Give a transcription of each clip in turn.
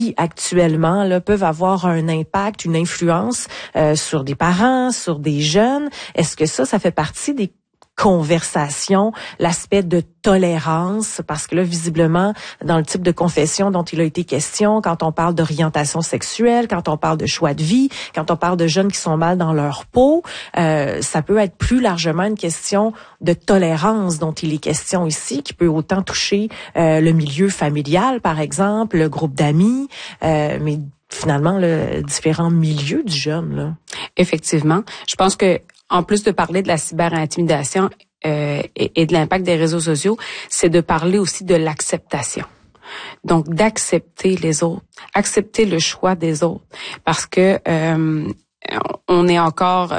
actuellement là, peuvent avoir un impact, une influence sur des parents, sur des jeunes. Est-ce que ça fait partie des conversation, l'aspect de tolérance, parce que là, visiblement, dans le type de confession dont il a été question, quand on parle d'orientation sexuelle, quand on parle de choix de vie, quand on parle de jeunes qui sont mal dans leur peau, ça peut être plus largement une question de tolérance dont il est question ici, qui peut autant toucher le milieu familial, par exemple, le groupe d'amis, mais finalement, le différents milieux du jeune. Là. Effectivement. Je pense que en plus de parler de la cyberintimidation et de l'impact des réseaux sociaux, c'est de parler aussi de l'acceptation. Donc, d'accepter les autres, accepter le choix des autres, parce que on est encore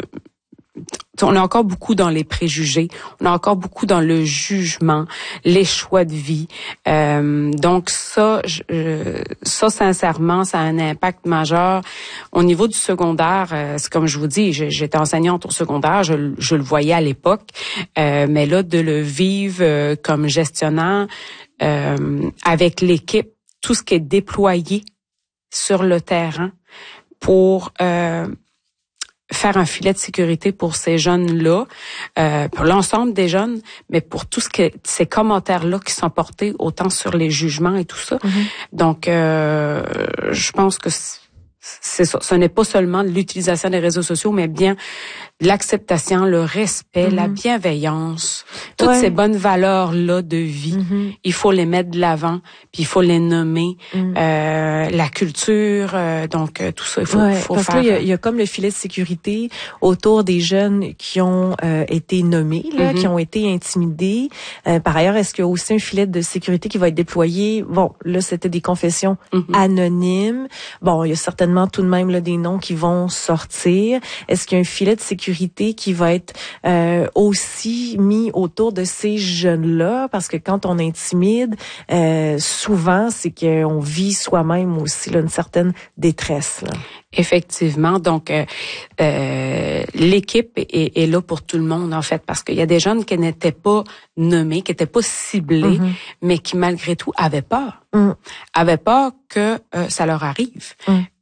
beaucoup dans les préjugés, on est encore beaucoup dans le jugement, les choix de vie. Donc ça sincèrement, ça a un impact majeur au niveau du secondaire. C'est comme je vous dis, j'étais enseignante au secondaire, je le voyais à l'époque, mais là de le vivre comme gestionnaire avec l'équipe, tout ce qui est déployé sur le terrain pour faire un filet de sécurité pour ces jeunes-là, pour l'ensemble des jeunes, mais pour tout ces commentaires-là qui sont portés autant sur les jugements et tout ça. Mm-hmm. Donc, je pense que c'est ça. Ce n'est pas seulement l'utilisation des réseaux sociaux, mais bien l'acceptation, le respect, la bienveillance, toutes ces bonnes valeurs-là de vie. Il faut les mettre de l'avant, puis il faut les nommer. La culture, donc tout ça, il faut parce faire. Il y a comme le filet de sécurité autour des jeunes qui ont été nommés, là, qui ont été intimidés. Par ailleurs, est-ce qu'il y a aussi un filet de sécurité qui va être déployé? Bon, là, c'était des confessions anonymes. Bon, il y a certainement tout de même là, des noms qui vont sortir. Est-ce qu'il y a un filet de sécurité qui va être aussi mis autour de ces jeunes-là? Parce que quand on intimide, souvent, c'est qu'on vit soi-même aussi là, une certaine détresse. Là. Effectivement. Donc, l'équipe est là pour tout le monde, en fait, parce qu'il y a des jeunes qui n'étaient pas nommés, qui n'étaient pas ciblés, mais qui, malgré tout, avaient peur. Avaient peur que ça leur arrive.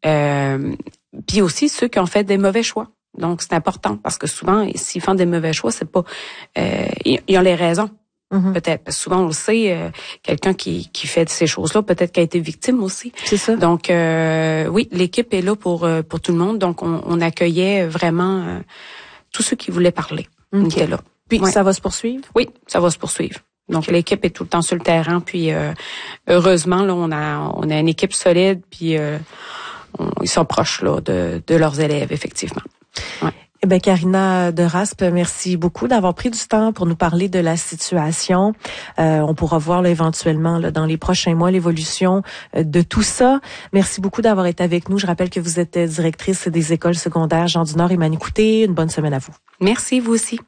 Puis aussi, ceux qui ont fait des mauvais choix. Donc, c'est important parce que souvent, s'ils font des mauvais choix, c'est pas... ils ont les raisons. Peut-être. Parce que souvent, on le sait, quelqu'un qui fait ces choses-là, peut-être qu'il a été victime aussi. C'est ça. Donc, oui, l'équipe est là pour tout le monde. Donc, on accueillait vraiment tous ceux qui voulaient parler. Ils étaient là. Puis, ça va se poursuivre? Oui, ça va se poursuivre. Donc, l'équipe est tout le temps sur le terrain. Puis, heureusement, là, on a une équipe solide. Puis, ils sont proches là de leurs élèves, effectivement. Ouais. Eh bien, Karina de Raspe, merci beaucoup d'avoir pris du temps pour nous parler de la situation. On pourra voir là, éventuellement là, dans les prochains mois l'évolution de tout ça. Merci beaucoup d'avoir été avec nous. Je rappelle que vous êtes directrice des écoles secondaires Jean du Nord et Manicouté. Une bonne semaine à vous. Merci, vous aussi.